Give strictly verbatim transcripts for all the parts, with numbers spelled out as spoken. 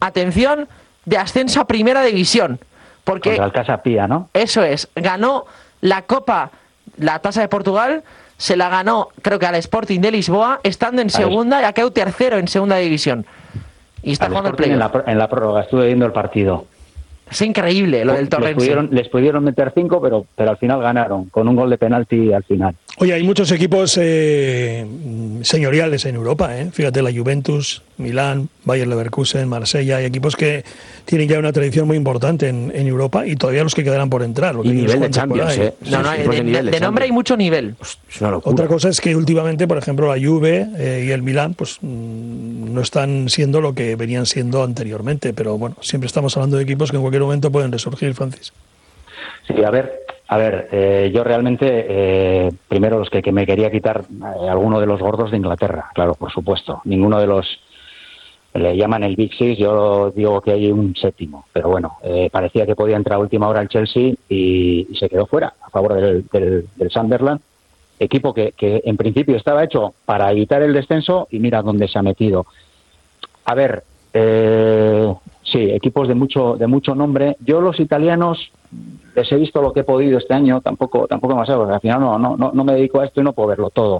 atención, de ascenso a Primera División. Porque contra el Casa Pía, ¿no? Eso es, ganó la Copa, la Taça de Portugal, se la ganó, creo que al Sporting de Lisboa, estando en segunda, y ha quedado tercero en Segunda División. Y está jugando el playoff. En la, en la prórroga, estuve viendo el partido. Es increíble lo del Torrense. Les pudieron, les pudieron meter cinco, pero, pero al final ganaron, con un gol de penalti al final. Oye, hay muchos equipos eh, señoriales en Europa, ¿eh? Fíjate, la Juventus, Milán, Bayer Leverkusen, Marsella, hay equipos que tienen ya una tradición muy importante en, en Europa y todavía los que quedarán por entrar. Y nivel de Champions, ¿eh? No, no, de, de, de, de nombre hay mucho nivel. Es una locura. Otra cosa es que últimamente, por ejemplo, la Juve eh, y el Milán, pues mmm, no están siendo lo que venían siendo anteriormente, pero bueno, siempre estamos hablando de equipos que en cualquier momento pueden resurgir, Francis. Sí, a ver, a ver, eh, yo realmente, eh, primero los que, que me quería quitar, eh, alguno de los gordos de Inglaterra, claro, por supuesto. Ninguno de los, le llaman el Big Six, yo digo que hay un séptimo, pero bueno, eh, parecía que podía entrar a última hora el Chelsea y, y se quedó fuera a favor del, del, del Sunderland, equipo que, que en principio estaba hecho para evitar el descenso y mira dónde se ha metido. A ver, eh, sí, equipos de mucho de mucho nombre. Yo los italianos les he visto lo que he podido este año, tampoco tampoco demasiado, porque al final no, no, no, no me dedico a esto y no puedo verlo todo.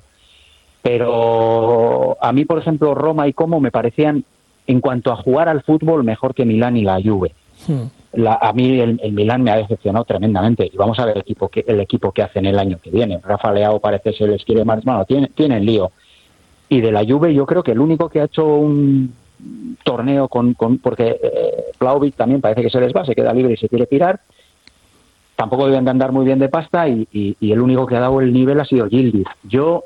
Pero a mí, por ejemplo, Roma y Como me parecían, en cuanto a jugar al fútbol, mejor que Milán y la Juve. Hmm. La, a mí el, el Milán me ha decepcionado tremendamente. Y vamos a ver el equipo que el equipo que hacen el año que viene. Rafa Leao parece ser les quiere más. Bueno, tienen, tienen lío. Y de la Juve yo creo que el único que ha hecho un torneo con... con porque eh, Vlahovic también parece que se les va, se queda libre y se quiere tirar. Tampoco deben de andar muy bien de pasta y, y, y el único que ha dado el nivel ha sido Yildiz. Yo,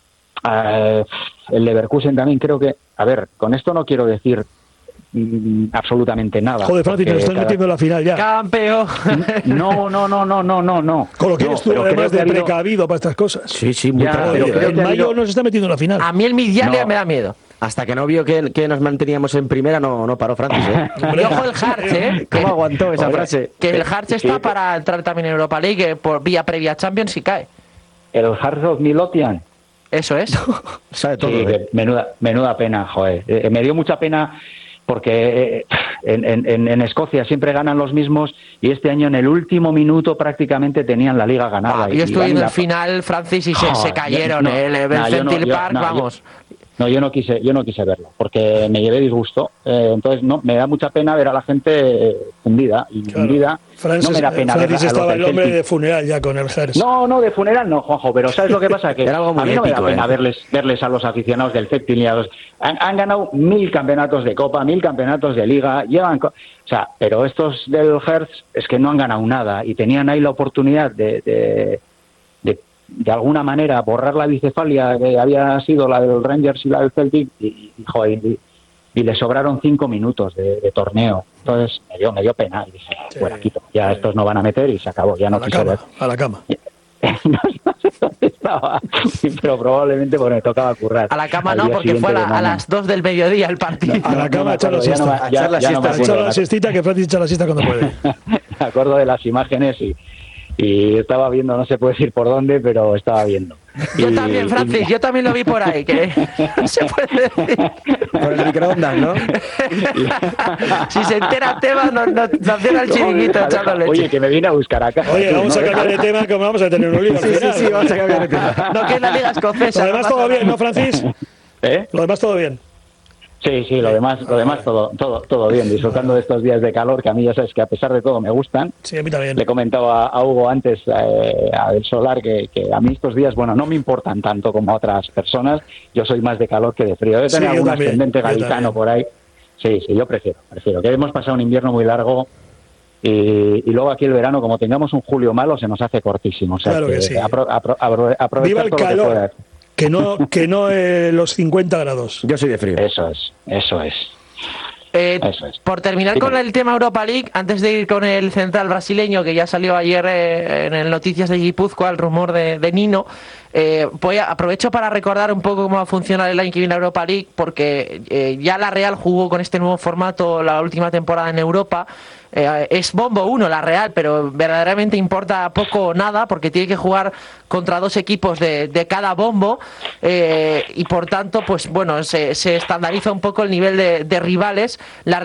eh, el Leverkusen también creo que... A ver, con esto no quiero decir mm, absolutamente nada. Joder, Francis, te lo estás cada... metiendo en la final ya. ¡Campeón! No, no, no, no, no, no, no. Con lo que eres no, tú, además de habido... precavido para estas cosas. Sí, sí, muy ya, pero creo en que mayo habido... nos está metiendo en la final. A mí el Midtjylland no. me da miedo. Hasta que no vio que, que nos manteníamos en primera, no, no paró Francis, ¿eh? Y ojo el Hearts, ¿eh? ¿Cómo aguantó esa Hombre, frase? Que el Hearts está sí, para entrar también en Europa League por vía previa a Champions y cae. El Hearts of Midlothian. Eso es. Sabe todo, Sí, ¿eh? menuda, menuda pena, joder. Eh, me dio mucha pena porque eh, en, en, en Escocia siempre ganan los mismos y este año en el último minuto prácticamente tenían la liga ganada. Ah, y, yo estuve en el la... final, Francis, y se, oh, se cayeron. no, el Everton no, no, Park, no, vamos. Yo, no, yo no quise, yo no quise verlo porque me llevé disgusto. Eh, entonces no, me da mucha pena ver a la gente eh, fundida y claro. fundida. Francis, no me da pena Francis ver a estaba los el hombre Celtic. de funeral ya con el Hearts. No, no, de funeral no, Juanjo, pero ¿sabes lo que pasa? Que Era algo muy a mí no épico, me da pena ¿eh? verles, verles a los aficionados del Celtic y a los... Han, han ganado mil campeonatos de Copa, mil campeonatos de Liga, llevan... O sea, pero estos del Hearts es que no han ganado nada y tenían ahí la oportunidad de... de, de de alguna manera borrar la bicefalia que había sido la del Rangers y la del Celtic y, y, joder, y, y le sobraron cinco minutos de, de torneo. Entonces me dio, me dio pena y dije, sí, fuera, quito, ya sí. Estos no van a meter y se acabó, ya no quiso ver. A la cama. no, no sé dónde estaba, pero probablemente porque me tocaba currar. A la cama no, porque fue a, la, a las dos del mediodía el partido. No, a la cama, no echar la siesta. Echar la siesta. Echar la siestita, que Francis echa la siesta cuando puede. Me acuerdo de las imágenes y y estaba viendo, no se puede decir por dónde, pero estaba viendo. Yo y, también, Francis, y... yo también lo vi por ahí, que no se puede decir. Por el microondas, ¿no? Si se entera Tebas, nos no, no cierra el chiringuito echando leche. Oye, que me vine a buscar acá. Oye, vamos ¿no? a cambiar de tema, como vamos a tener un lío. Sí, sí, sí, vamos a cambiar de tema. No, que es la Liga Escocesa. Lo demás no todo bien, ¿no, Francis? ¿Eh? Lo demás todo bien. Sí, sí, lo demás, lo demás todo, todo, todo bien, disfrutando de estos días de calor que a mí ya sabes que a pesar de todo me gustan. Sí, a mí también. Le comentaba a Hugo antes, eh, a El Solar, que, que a mí estos días, bueno, no me importan tanto como a otras personas. Yo soy más de calor que de frío. Debe tener sí, algún también, ascendente gaditano por ahí. Sí, sí, yo prefiero, prefiero. Que hemos pasado un invierno muy largo y, y luego aquí el verano, como tengamos un julio malo, se nos hace cortísimo. O sea, claro que, que sí. Apro, apro, apro, aprovechar Viva el todo calor. Lo que puedas. Que no, que no eh, los cincuenta grados. Yo soy de frío. Eso es, eso es. Eh, eso es. Por terminar sí, con el tema Europa League, antes de ir con el central brasileño, que ya salió ayer eh, en el Noticias de Guipúzcoa, el rumor de, de Nino, eh, voy a, aprovecho para recordar un poco cómo va a funcionar el año que viene la Europa League, porque eh, ya la Real jugó con este nuevo formato la última temporada en Europa. Eh, es bombo uno la Real, pero verdaderamente importa poco o nada porque tiene que jugar contra dos equipos de, de cada bombo eh, y por tanto pues bueno se, se estandariza un poco el nivel de, de rivales. La